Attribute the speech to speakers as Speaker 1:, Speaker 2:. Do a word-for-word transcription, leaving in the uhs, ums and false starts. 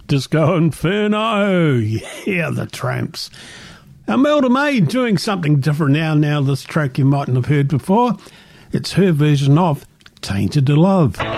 Speaker 1: Disco Inferno. Yeah, the Tramps. Imelda May doing something different now. Now this track you mightn't have heard before. It's her version of Tainted Love.